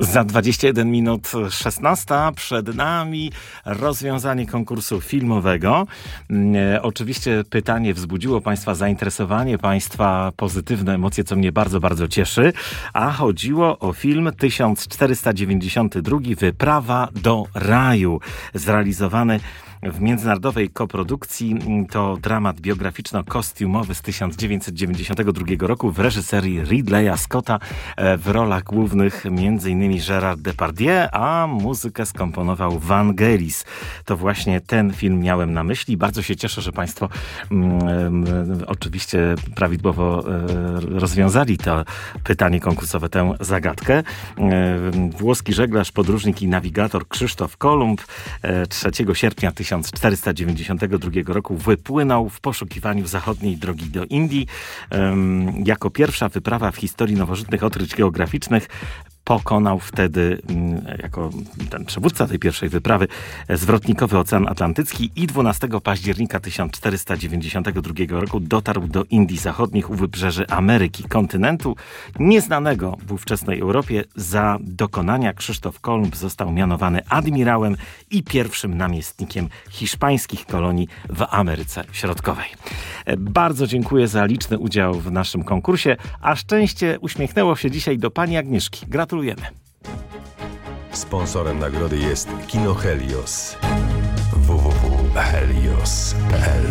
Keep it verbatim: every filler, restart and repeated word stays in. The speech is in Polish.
Za dwadzieścia jeden minut szesnasta przed nami rozwiązanie konkursu filmowego. E, oczywiście pytanie wzbudziło Państwa zainteresowanie, Państwa pozytywne emocje, co mnie bardzo, bardzo cieszy. A chodziło o film tysiąc czterysta dziewięćdziesiąty drugi Wyprawa do raju, zrealizowany w międzynarodowej koprodukcji. To dramat biograficzno-kostiumowy z tysiąc dziewięćset dziewięćdziesiątego drugiego roku w reżyserii Ridleya Scotta. W rolach głównych m.in. Gérard Depardieu, a muzykę skomponował Vangelis. To właśnie ten film miałem na myśli. Bardzo się cieszę, że Państwo um, oczywiście prawidłowo um, rozwiązali to pytanie konkursowe, tę zagadkę. Um, włoski żeglarz, podróżnik i nawigator Krzysztof Kolumb um, trzeciego sierpnia tysiąc czterysta dziewięćdziesiątego drugiego roku wypłynął w poszukiwaniu zachodniej drogi do Indii. Um, jako pierwsza wyprawa w historii nowożytnych odkryć geograficznych pokonał wtedy, jako ten przywódca tej pierwszej wyprawy, zwrotnikowy Ocean Atlantycki i dwunastego października tysiąc czterysta dziewięćdziesiątego drugiego roku dotarł do Indii Zachodnich u wybrzeży Ameryki, kontynentu nieznanego w ówczesnej Europie. Za dokonania Krzysztof Kolumb został mianowany admirałem i pierwszym namiestnikiem hiszpańskich kolonii w Ameryce Środkowej. Bardzo dziękuję za liczny udział w naszym konkursie, a szczęście uśmiechnęło się dzisiaj do pani Agnieszki. Gratulujemy. Sponsorem nagrody jest Kino Helios. w w w kropka helios kropka p l